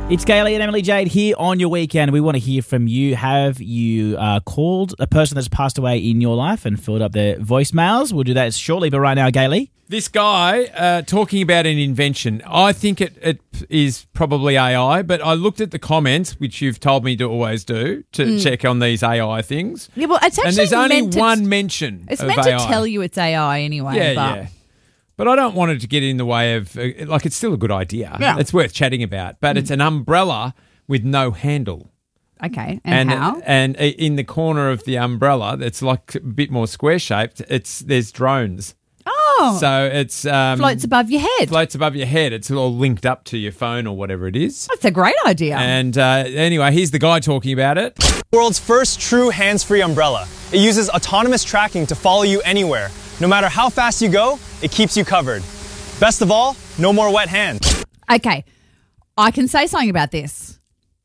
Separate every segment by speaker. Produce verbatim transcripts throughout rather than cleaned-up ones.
Speaker 1: It's Gailey and Emily Jade here on your weekend. We want to hear from you. Have you uh, called a person that's passed away in your life and filled up their voicemails? We'll do that shortly, but right now, Gailey.
Speaker 2: This guy uh, talking about an invention. I think it, it is probably A I, but I looked at the comments, which you've told me to always do, to mm. check on these A I things.
Speaker 3: Yeah, well, it's actually
Speaker 2: and there's only
Speaker 3: meant to,
Speaker 2: one mention
Speaker 3: It's
Speaker 2: of
Speaker 3: meant
Speaker 2: A I.
Speaker 3: to tell you it's A I anyway.
Speaker 2: Yeah,
Speaker 3: but.
Speaker 2: yeah. But I don't want it to get in the way of, uh, like, it's still a good idea.
Speaker 3: Yeah.
Speaker 2: It's worth chatting about. But mm. it's an umbrella with no handle.
Speaker 3: Okay, and,
Speaker 2: and
Speaker 3: how?
Speaker 2: And in the corner of the umbrella, it's like a bit more square-shaped, It's there's drones.
Speaker 3: Oh.
Speaker 2: So it's... Um,
Speaker 3: floats above your head.
Speaker 2: Floats above your head. It's all linked up to your phone or whatever it is.
Speaker 3: That's a great idea.
Speaker 2: And uh, anyway, here's the guy talking about it.
Speaker 4: World's first true hands-free umbrella. It uses autonomous tracking to follow you anywhere. No matter how fast you go, it keeps you covered. Best of all, no more wet hands.
Speaker 3: Okay, I can say something about this.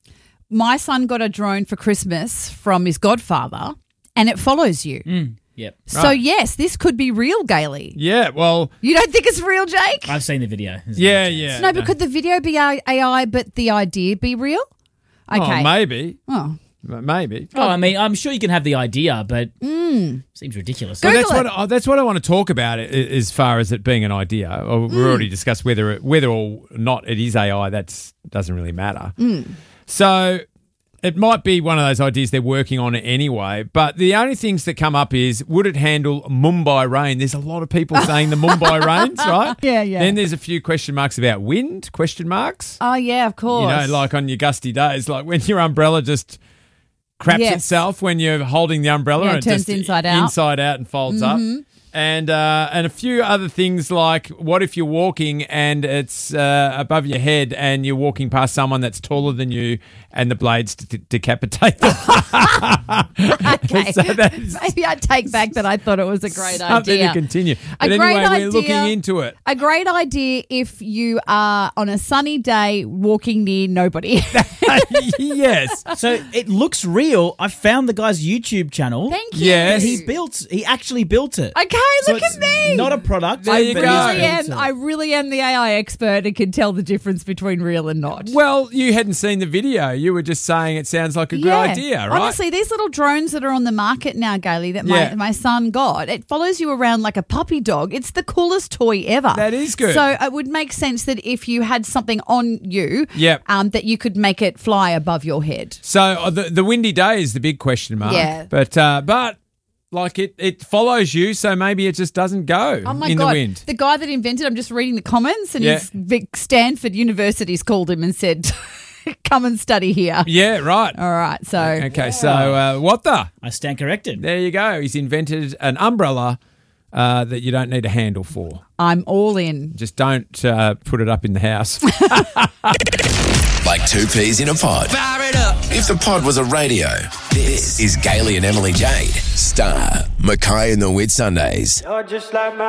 Speaker 3: My son got a drone for Christmas from his godfather, and it follows you.
Speaker 1: Mm, yep.
Speaker 3: So,
Speaker 2: right.
Speaker 3: yes, this could be real, Gailey.
Speaker 2: Yeah, well...
Speaker 3: You don't think it's real, Jake?
Speaker 1: I've seen the video. There's
Speaker 2: yeah,
Speaker 1: no
Speaker 2: yeah.
Speaker 3: No, but could the video be A I, but the idea be real? Okay.
Speaker 2: Oh, maybe.
Speaker 3: Oh.
Speaker 2: Maybe.
Speaker 1: Oh, I mean, I'm sure you can have the idea, but
Speaker 3: mm.
Speaker 1: seems ridiculous.
Speaker 2: So that's
Speaker 3: it.
Speaker 2: what I, that's what I want to talk about i- as far as it being an idea. Or we
Speaker 3: Mm.
Speaker 2: already discussed whether it, whether or not it is A I. That doesn't really matter.
Speaker 3: Mm.
Speaker 2: So it might be one of those ideas they're working on anyway. But the only things that come up is, would it handle Mumbai rain? There's a lot of people saying the Mumbai rains, right?
Speaker 3: Yeah, yeah.
Speaker 2: Then there's a few question marks about wind, question marks.
Speaker 3: Oh, yeah, of course.
Speaker 2: You know, like on your gusty days, like when your umbrella just craps
Speaker 3: Yes.
Speaker 2: itself when you're holding the umbrella
Speaker 3: Yeah, it
Speaker 2: and
Speaker 3: turns
Speaker 2: just
Speaker 3: inside out.
Speaker 2: inside out and folds
Speaker 3: Mhm.
Speaker 2: up. And uh, and a few other things like, what if you're walking and it's uh, above your head and you're walking past someone that's taller than you and the blades de- decapitate them?
Speaker 3: Okay.
Speaker 2: So that's
Speaker 3: Maybe I take back that I thought it was a great
Speaker 2: something
Speaker 3: idea.
Speaker 2: to continue.
Speaker 3: A
Speaker 2: But
Speaker 3: great
Speaker 2: anyway, we're
Speaker 3: idea.
Speaker 2: looking into it.
Speaker 3: A great idea if you are on a sunny day walking near nobody.
Speaker 2: Yes.
Speaker 1: So it looks real. I found the guy's YouTube channel.
Speaker 3: Thank you.
Speaker 2: Yes.
Speaker 1: That he built. He actually built it.
Speaker 3: Okay,
Speaker 1: So
Speaker 3: look
Speaker 1: it's
Speaker 3: at me.
Speaker 1: Not a product.
Speaker 2: There you
Speaker 1: but
Speaker 2: go.
Speaker 1: he's
Speaker 3: I really
Speaker 1: built
Speaker 3: am.
Speaker 1: it.
Speaker 3: I really am the A I expert and can tell the difference between real and not.
Speaker 2: Well, you hadn't seen the video. You were just saying it sounds like a good idea, right?
Speaker 3: Honestly, these little drones that are on the market now, Gailey, that my,
Speaker 2: Yeah.
Speaker 3: my son got, it follows you around like a puppy dog. It's the coolest toy ever.
Speaker 2: That is good.
Speaker 3: So it would make sense that if you had something on you,
Speaker 2: Yep.
Speaker 3: um, that you could make it fly above your head.
Speaker 2: So uh, the the windy day is the big question mark.
Speaker 3: Yeah.
Speaker 2: But uh, but like it it follows you, so maybe it just doesn't go
Speaker 3: Oh my
Speaker 2: in
Speaker 3: God.
Speaker 2: the wind.
Speaker 3: The guy that invented, I'm just reading the comments, and
Speaker 2: Yeah.
Speaker 3: his Vic Stanford University's called him and said, come and study here.
Speaker 2: Yeah, right.
Speaker 3: All right, so
Speaker 2: Okay, so uh, what the?
Speaker 1: I stand corrected.
Speaker 2: There you go. He's invented an umbrella uh, that you don't need a handle for.
Speaker 3: I'm all in.
Speaker 2: Just don't uh, put it up in the house.
Speaker 5: Like two peas in a pod. Fire it up. If the pod was a radio, this is Gailey and Emily Jade. Star, Mackay and the Whit Sundays.
Speaker 6: You're just like my